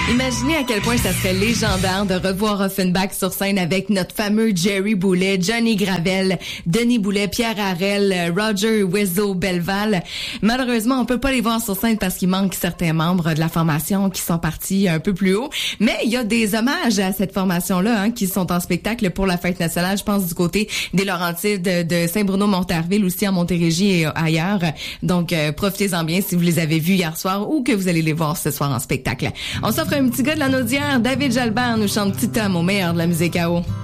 Imaginez à quel point ça serait légendaire de revoir Offenbach sur scène avec notre fameux Jerry Boulet, Johnny Gravel, Denis Boulet, Pierre Harel, Roger Wezzo Belval. Malheureusement, on peut pas les voir sur scène parce qu'il manque certains membres de la formation qui sont partis un peu plus haut. Mais il y a des hommages à cette formation-là qui sont en spectacle pour la fête nationale. Je pense du côté des Laurentides, de Saint-Bruno-Montarville, aussi en Montérégie et ailleurs. Donc, profitez-en bien si vous les avez vus hier soir ou que vous allez les voir ce soir en spectacle. On s'offre un petit gars de la Naudière, David Jalbert nous chante Petit Tom au meilleur de la musique à eau.